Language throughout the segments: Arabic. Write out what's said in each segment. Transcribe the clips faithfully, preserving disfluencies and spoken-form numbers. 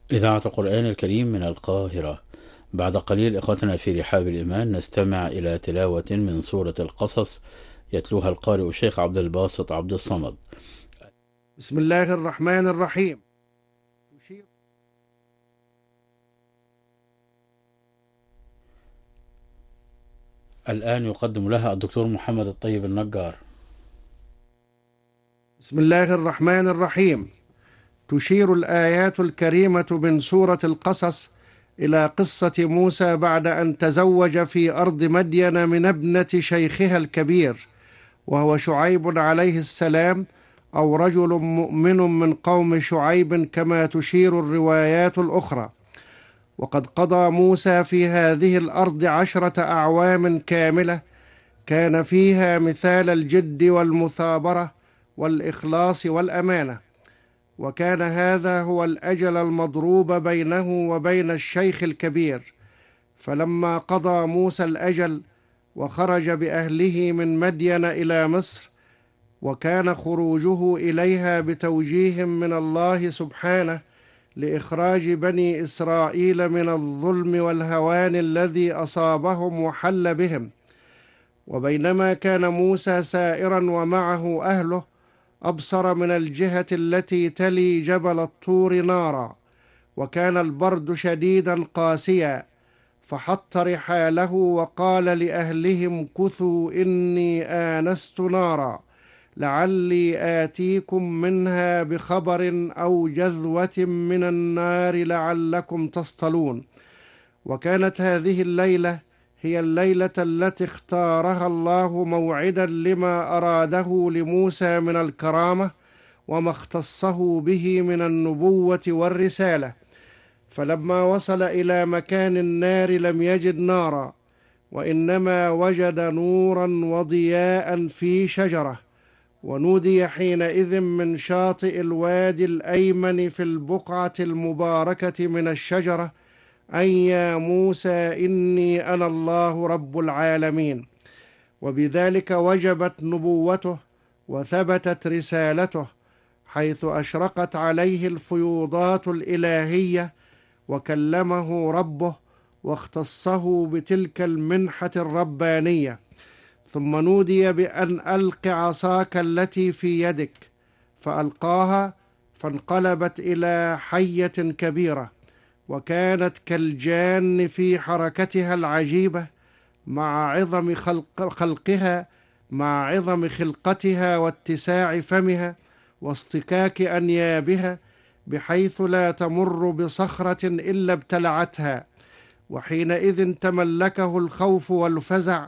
إذاعة القرآن الكريم من القاهرة. بعد قليل إخوتنا في رحاب الإيمان نستمع إلى تلاوة من سورة القصص يتلوها القارئ الشيخ عبد الباسط عبد الصمد. بسم الله الرحمن الرحيم. الآن يقدم لها الدكتور محمد الطيب النجار. بسم الله الرحمن الرحيم. تشير الآيات الكريمة من سورة القصص إلى قصة موسى بعد أن تزوج في أرض مدين من ابنة شيخها الكبير، وهو شعيب عليه السلام، أو رجل مؤمن من قوم شعيب كما تشير الروايات الأخرى. وقد قضى موسى في هذه الأرض عشرة أعوام كاملة، كان فيها مثال الجد والمثابرة والإخلاص والأمانة، وكان هذا هو الأجل المضروب بينه وبين الشيخ الكبير. فلما قضى موسى الأجل وخرج بأهله من مدين إلى مصر، وكان خروجه إليها بتوجيه من الله سبحانه لإخراج بني إسرائيل من الظلم والهوان الذي أصابهم وحل بهم. وبينما كان موسى سائرا ومعه أهله، أبصر من الجهة التي تلي جبل الطور نارا، وكان البرد شديدا قاسيا، فحط رحاله وقال لأهلهم كثوا إني آنست نارا لعلي آتيكم منها بخبر أو جذوة من النار لعلكم تصطلون. وكانت هذه الليلة هي الليلة التي اختارها الله موعدا لما أراده لموسى من الكرامة وما اختصه به من النبوة والرسالة. فلما وصل إلى مكان النار لم يجد نارا، وإنما وجد نورا وضياء في شجرة. ونودي حينئذ من شاطئ الوادي الأيمن في البقعة المباركة من الشجرة أن يا موسى إني أنا الله رب العالمين. وبذلك وجبت نبوته وثبتت رسالته، حيث أشرقت عليه الفيوضات الإلهية، وكلمه ربه واختصه بتلك المنحة الربانية. ثم نودي بأن ألق عصاك التي في يدك، فألقاها فانقلبت إلى حية كبيرة، وكانت كالجان في حركتها العجيبة مع عظم خلق خلقها مع عظم خلقتها واتساع فمها واصطكاك أنيابها، بحيث لا تمر بصخرة إلا ابتلعتها. وحينئذ تملكه الخوف والفزع،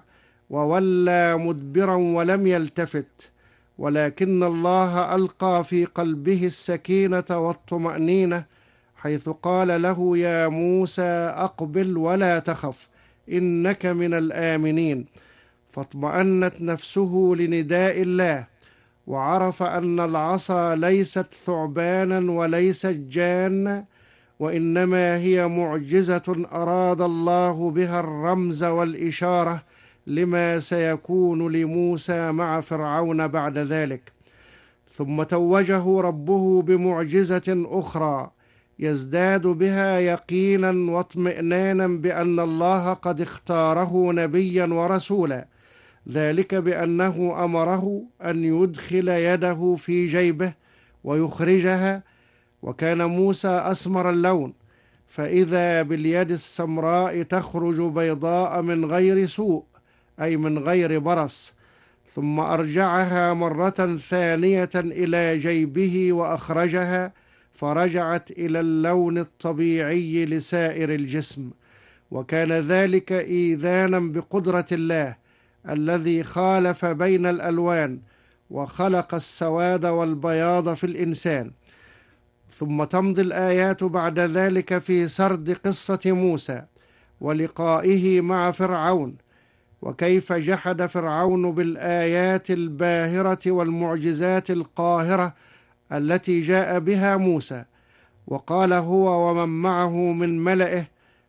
وولى مدبرا ولم يلتفت. ولكن الله ألقى في قلبه السكينة والطمأنينة، حيث قال له يا موسى أقبل ولا تخف إنك من الآمنين. فاطمأنت نفسه لنداء الله، وعرف أن العصا ليست ثعبانا وليست جان، وإنما هي معجزة أراد الله بها الرمز والإشارة لما سيكون لموسى مع فرعون بعد ذلك. ثم توجه ربه بمعجزة أخرى يزداد بها يقينا واطمئنانا بأن الله قد اختاره نبيا ورسولا، ذلك بأنه أمره أن يدخل يده في جيبه ويخرجها. وكان موسى أسمر اللون، فإذا باليد السمراء تخرج بيضاء من غير سوء، أي من غير برص. ثم أرجعها مرة ثانية إلى جيبه وأخرجها، فرجعت إلى اللون الطبيعي لسائر الجسم. وكان ذلك إيذانا بقدرة الله الذي خالف بين الألوان وخلق السواد والبياض في الإنسان. ثم تمضي الآيات بعد ذلك في سرد قصة موسى ولقائه مع فرعون، وكيف جحد فرعون بالآيات الباهرة والمعجزات القاهرة التي جاء بها موسى، وقال هو ومن معه من ملئه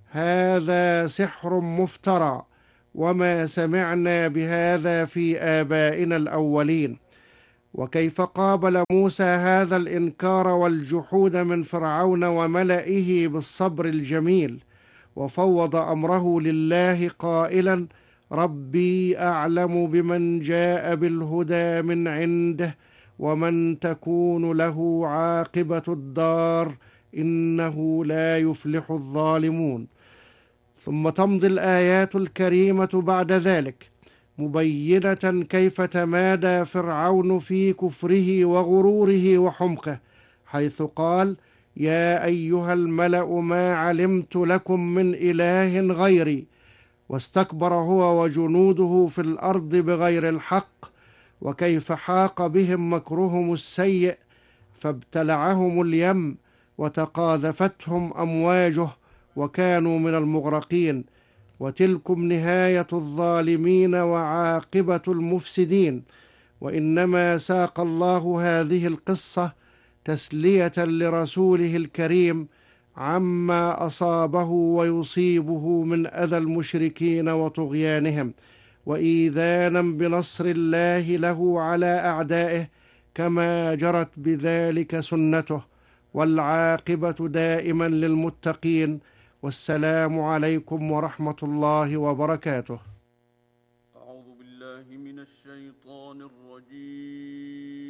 هذا سحر مفترى وما سمعنا بهذا في آبائنا الأولين. وكيف قابل موسى هذا الإنكار والجحود من فرعون وملئه بالصبر الجميل، وفوض أمره لله قائلا: ربي أعلم بمن جاء بالهدى من عنده ومن تكون له عاقبة الدار إنه لا يفلح الظالمون. ثم تمضي الآيات الكريمة بعد ذلك مبينة كيف تمادى فرعون في كفره وغروره وحمقه، حيث قال: يا أيها الملأ ما علمت لكم من إله غيري، واستكبر هو وجنوده في الأرض بغير الحق، وكيف حاق بهم مكرهم السيء فابتلعهم اليم وتقاذفتهم أمواجه وكانوا من المغرقين، وتلكم نهاية الظالمين وعاقبة المفسدين. وإنما ساق الله هذه القصة تسلية لرسوله الكريم عما أصابه ويصيبه من أذى المشركين وطغيانهم، وإيذانا بنصر الله له على أعدائه، كما جرت بذلك سنته، والعاقبة دائما للمتقين. والسلام عليكم ورحمة الله وبركاته. أعوذ بالله من الشيطان الرجيم.